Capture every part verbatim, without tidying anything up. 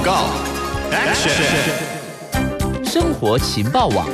告 Action 生活情报网。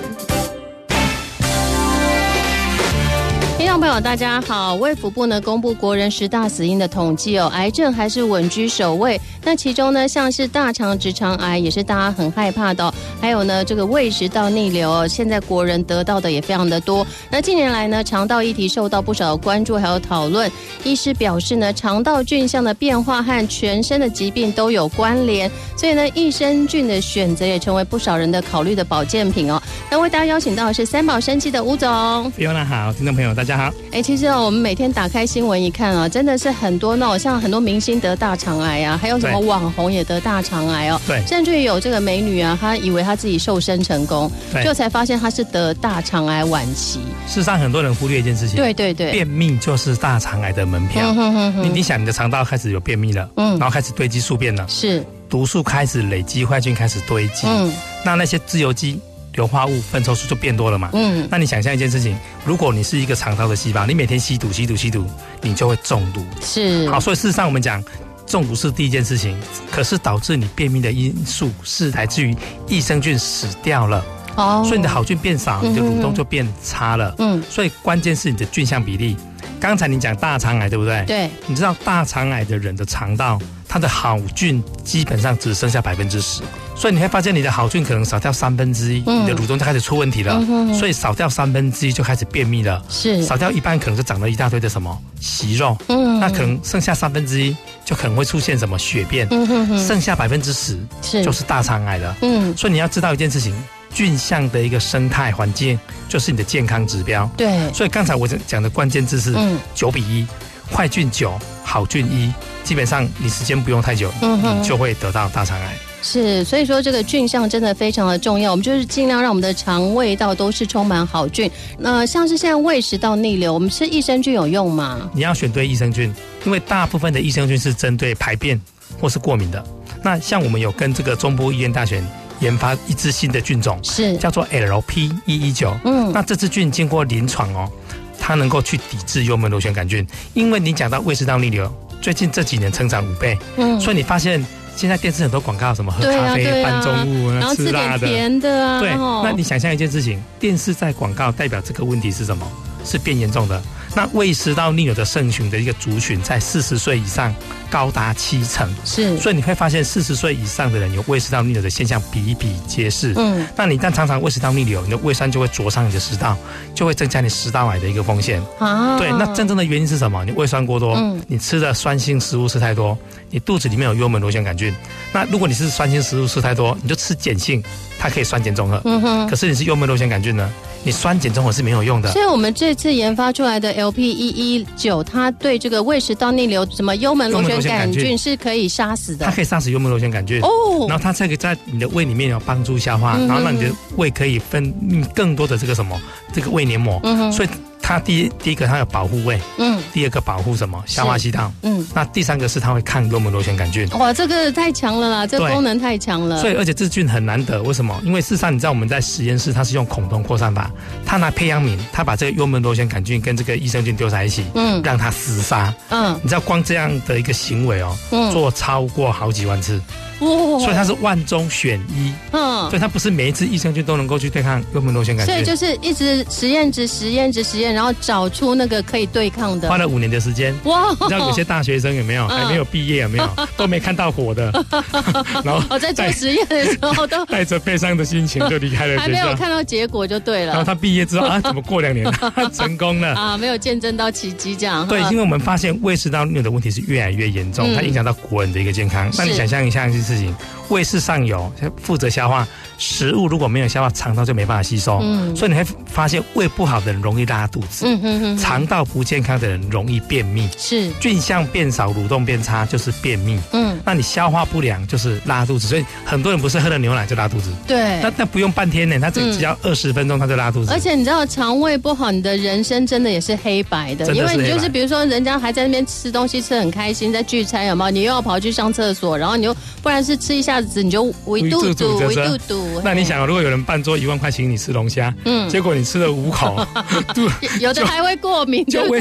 听众朋友大家好，卫福部呢公布国人十大死因的统计哦，癌症还是稳居首位。那其中呢，像是大肠直肠癌也是大家很害怕的、哦，还有呢这个胃食道逆流、哦，现在国人得到的也非常的多。那近年来呢，肠道议题受到不少关注还有讨论。医师表示呢，肠道菌相的变化和全身的疾病都有关联，所以呢，益生菌的选择也成为不少人的考虑的保健品哦。那为大家邀请到的是三宝生技的吴总。 Fiona 好，听众朋友大家好。 哎，其实哦，我们每天打开新闻一看啊，真的是很多那种像很多明星得大肠癌啊，还有什么网红也得大肠癌哦， 对， 甚至于有这个美女啊，她以为她自己瘦身成功，就才发现她是得大肠癌晚期。 事实上，很多人忽略一件事情， 对对对， 便秘就是大肠癌的门票。嗯哼哼哼，你你想，你的肠道开始有便秘了，嗯，然后开始堆积宿便了， 是毒素开始累积，坏菌开始堆积，嗯，那那些自由基、硫化物、粪臭素就变多了嘛。嗯，那你想象一件事情，如果你是一个肠道的细胞，你每天吸毒、吸毒、吸毒，你就会中毒。 是， 好，所以事实上我们讲，中毒是第一件事情，可是导致你便秘的因素是来自于益生菌死掉了。哦，所以你的好菌变少，你的蠕动就变差了。嗯，所以关键是你的菌相比例。刚才你讲大肠癌对不对？ 对， 你知道大肠癌的人的肠道，它的好菌基本上只剩下百分之十，所以你会发现你的好菌可能少掉三分之一，你的蠕动就开始出问题了。嗯、所以少掉三分之一就开始便秘了，是少掉一半可能就长了一大堆的什么息肉，嗯，那可能剩下三分之一就可能会出现什么血便，嗯哼哼，剩下百分之十就是大肠癌了。嗯，所以你要知道一件事情。菌相的一个生态环境就是你的健康指标。对，所以刚才我讲的关键字是九比一，坏菌九，好菌一，基本上你时间不用太久，嗯、你就会得到大肠癌。 是，所以说这个菌相真的非常的重要，我们就是尽量让我们的肠胃道都是充满好菌。那像是现在胃食道逆流，我们吃益生菌有用吗？ 你要选对益生菌，因为大部分的益生菌是针对排便或是过敏的。那像我们有跟这个中部医院大学研发一支新的菌种，是叫做 L P 一一九。嗯，那这支菌经过临床哦，它能够去抵制幽门螺旋杆菌。因为你讲到胃食道逆流，最近这几年成长五倍，嗯，所以你发现现在电视很多广告，什么喝咖啡、拌中物、 然后吃辣的、甜的啊， 对。那你想象一件事情，电视在广告代表这个问题是什么？是变严重的。那胃食道逆流的盛行的一个族群在四十岁以上高达七成，是，所以你会发现四十岁以上的人有胃食道逆流的现象比比皆是。嗯，那你但常常胃食道逆流，你的胃酸就会灼伤你的食道，就会增加你食道癌的一个风险。啊，对，那真正的原因是什么？你胃酸过多，嗯，你吃的酸性食物吃太多，你肚子里面有幽门螺旋杆菌。那如果你是酸性食物吃太多，你就吃碱性，它可以酸碱中和。嗯哼，可是你是幽门螺旋杆菌呢？你酸碱中和是没有用的。 所以我们这次研发出来的 L P 一一九，它对这个胃食道逆流什么幽门螺旋杆菌是可以杀死的。 它可以杀死幽门螺旋杆菌哦，然后它这个在你的胃里面有帮助消化，嗯、然后让你的胃可以分泌更多的这个什么这个胃黏膜。嗯，所以它第一第一个它有保护胃，嗯，第二个保护什么消化系统，嗯，那第三个是它会抗幽门螺旋杆菌。 哇，这个太强了啦，这个功能太强了。 所以而且这菌很难得，为什么？因为事实上你知道我们在实验室它是用孔洞扩散法。他拿培养皿，他把这个幽门螺旋杆菌跟这个益生菌丢在一起，嗯，让它厮杀，嗯，你知道光这样的一个行为哦，嗯，做超过好几万次，哦，所以它是万中选一，嗯，所以它不是每一次益生菌都能够去对抗幽门螺旋杆菌， 所以就是一直实验值、实验值、实验，然后找出那个可以对抗的， 花了五年的时间，哇，你知道有些大学生有没有、嗯、还没有毕业有没有都没看到火的，然后我在做实验的时候都带着悲伤的心情就离开了学校， 还没有看到结果就对了， 然后他毕业之后啊，怎么过两年成功了啊？没有见证到奇迹这样。 对，因为我们发现胃食道逆流的问题是越来越严重，嗯、它影响到国人的一个健康。那你想象一下一件事情，胃是上游，负责消化食物，如果没有消化，肠道就没办法吸收。嗯，所以你会发现胃不好的人容易拉肚子，嗯哼哼，肠道不健康的人容易便秘，是菌相变少，蠕动变差就是便秘。嗯，那你消化不良就是拉肚子，所以很多人不是喝了牛奶就拉肚子。对，那那不用半天呢，他只只要二十分钟他就拉肚子。 而且你知道肠胃不好，你的人生真的也是黑白的，因为你就是比如说人家还在那边吃东西吃很开心，在聚餐有没有？你又要跑去上厕所，然后你又不然是吃一下子你就围肚肚围肚肚。 那你想，如果有人办桌一万块请你吃龙虾，嗯，结果你吃了五口， 有的还会过敏， 就胃食道逆流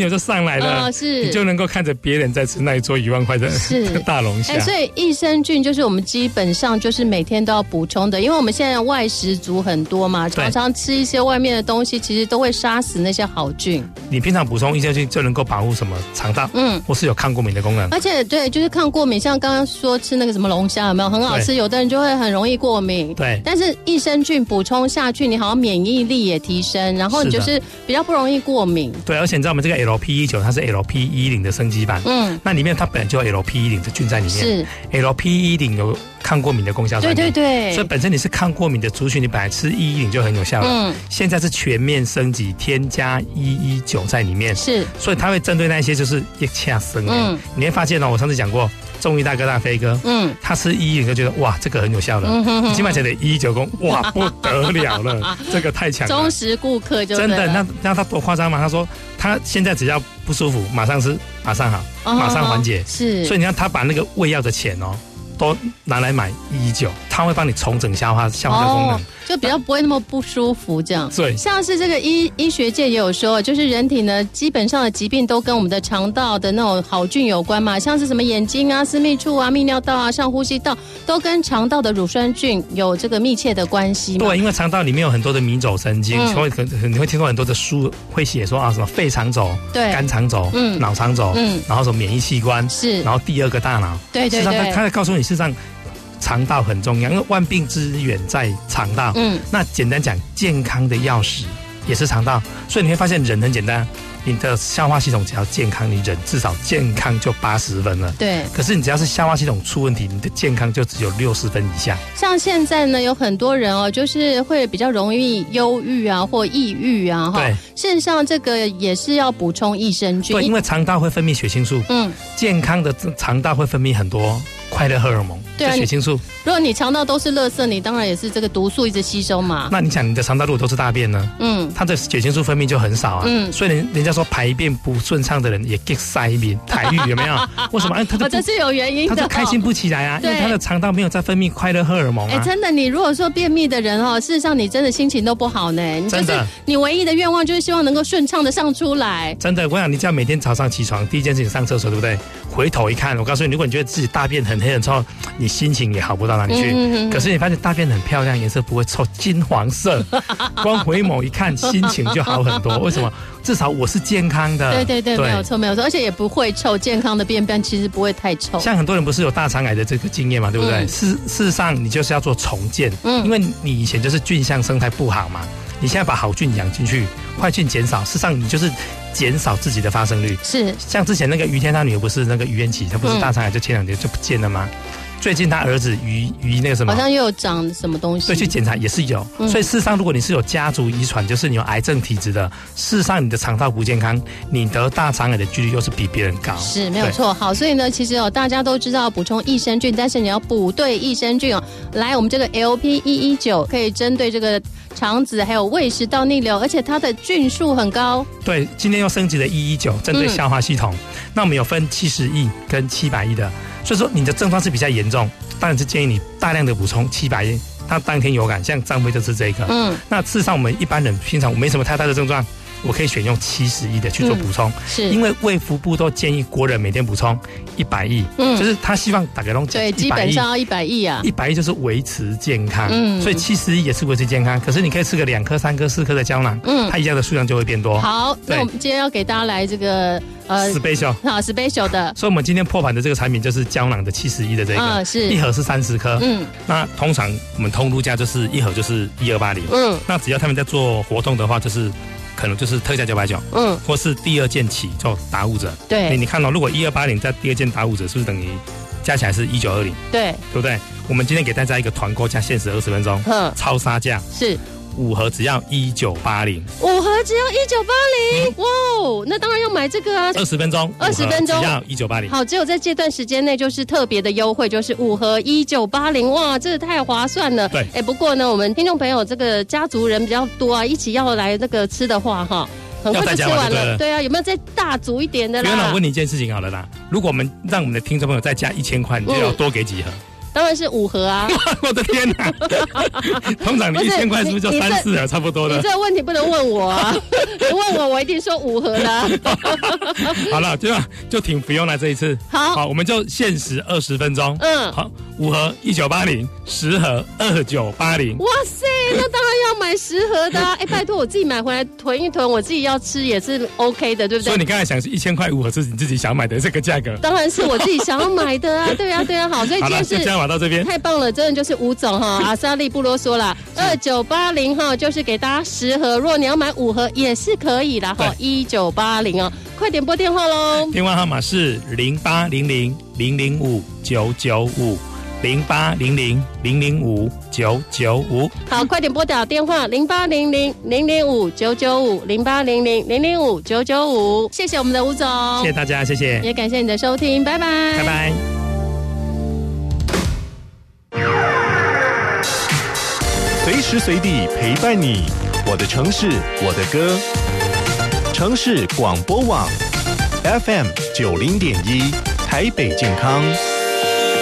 就上来了， 哦、是你就能够看着别人在吃那一桌一万块的大龙虾。 哎，所以益生菌就是我们基本上就是每天都要补充的，因为我们现在外食族很多嘛，常常吃一些外面的东西，其实都会杀死那些好菌。 你平常补充益生菌就能够保护什么肠道，嗯，或是有抗过敏的功能。 而且对，就是抗过敏，像刚刚说吃那个什么龙虾有没有很好吃？有的人就会很容易过敏。 对， 但是益生菌补充下去，你好像免疫力也提升，然后你就是比较不容易过敏。 对，而且你知道我们这个 L P 一九 它是 L P 一十 的升级版，嗯，那里面它本来就有 L P 一十 的菌在里面，是 L P 一十 有抗过敏的功效在里面。 对对对， 所以本身你是抗过敏的族群，你本来吃一十就很有效了，嗯，现在是全面升级，添加一一九在里面， 是，所以它会针对那些就是一恰生的，嗯，你会发现哦，我上次讲过。中医大哥大飞哥，嗯，他吃一一零就觉得哇，这个很有效了。嗯哼哼，你起码觉得一一九公哇不得了了，这个太强了。 忠实顾客就真的，那那他多夸张嘛？他说他现在只要不舒服，马上吃，马上好，哦、马上缓解。 是， 所以你看他把那个胃药的钱哦，都拿来买一一九，他会帮你重整消化消化的功能。哦， 就比较不会那么不舒服，这样。 对， 像是这个医医学界也有说，就是人体呢基本上的疾病都跟我们的肠道的那种好菌有关嘛，像是什么眼睛啊、私密处啊、泌尿道啊、上呼吸道，都跟肠道的乳酸菌有这个密切的关系嘛。 对，因为肠道里面有很多的迷走神经，嗯、会可你会听过很多的书会写说啊，什么肺肠轴、对、肝肠轴、嗯、脑肠轴，嗯，然后什么免疫器官是，然后第二个大脑， 对对对， 事实上他他在告诉你，事实上。肠道很重要，因为万病之源在肠道。嗯，那简单讲，健康的钥匙也是肠道，所以你会发现人很简单，你的消化系统只要健康，你人至少健康就八十分了。 对， 可是你只要是消化系统出问题，你的健康就只有六十分以下。 像现在呢，有很多人哦，就是会比较容易忧郁啊，或抑郁啊，哈。对，事实上这个也是要补充益生菌。 对，因为肠道会分泌血清素。嗯，健康的肠道会分泌很多快乐荷尔蒙。对啊，血清素。 如果你肠道都是垃圾，你当然也是这个毒素一直吸收嘛。 那你想，你的肠道如果都是大便呢？嗯，它的血清素分泌就很少啊。嗯，所以人人家说排便不顺畅的人也 get 塞面台语有没有？为什么？哎，他这是有原因的， 他就开心不起来啊，因为他的肠道没有在分泌快乐荷尔蒙啊。 哎，真的，你如果说便秘的人哦，事实上你真的心情都不好呢。你就是你唯一的愿望就是希望能够顺畅的上出来。 真的，我想你只要每天早上起床第一件事情上厕所，对不对？回头一看，我告诉你，如果你觉得自己大便很黑很臭，你心情也好不到哪里去。嗯、可是你发现大便很漂亮，颜色不会臭，金黄色，光回眸一看，心情就好很多。为什么？至少我是健康的。 对对对，对没有错没有错，而且也不会臭，健康的便便其实不会太臭。 像很多人不是有大肠癌的这个经验嘛，对不对？嗯、事事实上，你就是要做重建，嗯，因为你以前就是菌相生态不好嘛，你现在把好菌养进去，坏菌减少，事实上你就是减少自己的发生率。是，像之前那个于天他女儿不是那个于元起，她不是大肠癌就前两年就不见了吗？最近他儿子于于那个什么， 好像又有长什么东西， 对，去检查也是有。嗯、所以事实上，如果你是有家族遗传，就是你有癌症体质的，事实上你的肠道不健康，你得大肠癌的几率又是比别人高。 是没有错。好，所以呢，其实哦，大家都知道补充益生菌，但是你要补对益生菌哦。来，我们这个 L P 一一九可以针对这个肠子还有胃食道逆流，而且它的菌数很高。 对，今天又升级了一一九，针对消化系统。嗯、那我们有分七十亿跟七百亿的。所以说你的症状是比较严重，当然是建议你大量的补充七百亿，他当天有感，像张飞就是这个。嗯，那事实上我们一般人平常没什么太大的症状，我可以选用七十亿的去做补充，嗯、是因为卫福部都建议国人每天补充一百亿，嗯，就是他希望大家都对，基本上要一百亿啊， 一百亿就是维持健康，嗯，所以七十亿也是维持健康，可是你可以吃个两颗、三颗、四颗的胶囊，嗯，它一样的数量就会变多。 好，那我们今天要给大家来这个。 呃 ，special 好 ，special 的， 所以我们今天破盘的这个产品就是胶囊的七十亿的这个，嗯，是一盒是三十颗，嗯，那通常我们通路价就是一盒就是一二八零，嗯，那只要他们在做活动的话，就是可能就是特价九百九，嗯，或是第二件起就打五折，对，你你看到、哦、如果一二八零在第二件打五折，是不是等于加起来是一九二零？对，对不对？我们今天给大家一个团购价，限时二十分钟，嗯，超杀价是。五盒只要一九八零， 五盒只要一九八零，哇哦！那当然要买这个啊！ 二十分钟， 二十分钟只要一九八零。 好，只有在这段时间内就是特别的优惠，就是五盒一九八零，哇，这太划算了。对，哎，不过呢，我们听众朋友这个家族人比较多啊，一起要来那个吃的话，哈。很快就吃完了，对啊，有没有再大煮一点的啦？ 原来我问你一件事情好了啦，如果我们让我们的听众朋友再加一千块，你就要多给几盒？ 当然是五盒啊！ 我的天哪！通常你一千块是不是就三四盒差不多的？ 你这个问题不能问我啊！你问我，我一定说五盒的、啊。 好了，就就挺不用了这一次。 好， 好，我们就限时二十分钟。嗯，好，五盒一九八零，十盒二九八零。 哇塞，那当然要买十盒的啊！哎，拜托我自己买回来囤一囤，我自己要吃也是 OK 的，对不对？ 所以你刚才想是一千块五盒是你自己想买的这个价格？ 当然是我自己想要买的啊！对啊，对啊，好，所以今天是加码到这边， 太棒了，真的就是吴总哈，阿莎莉不啰嗦啦，二九八零哈，就是给大家十盒，如果你要买五盒也是可以啦哈，一九八零哦，快点拨电话喽！ 电话号码是零八零零零零五九九五。零八零零零零五九九五， 好，快点拨打电话零八零零零零五九九五零八零零零零五九九五，谢谢我们的吴总， 谢谢大家，谢谢， 也感谢你的收听，拜拜， 拜拜。 随时随地陪伴你，我的城市，我的歌，城市广播网 F M 九零点一，台北健康。